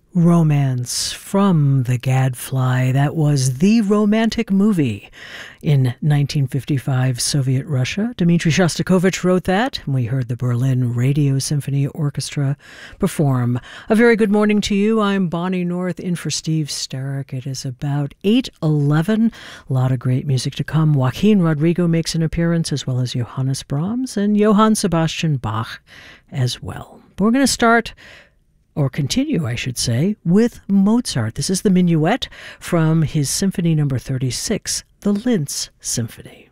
Romance from the Gadfly. That was The Romantic Movie in 1955 Soviet Russia. Dmitri Shostakovich wrote that, and we heard the Berlin Radio Symphony Orchestra perform. A very good morning to you. I'm Bonnie North in for Steve Starrick. It is about 8:11. A lot of great music to come. Joaquin Rodrigo makes an appearance, as well as Johannes Brahms and Johann Sebastian Bach as well. But we're going to start, or continue, I should say, with Mozart. This is the Minuet from his Symphony No. 36, the Linz Symphony.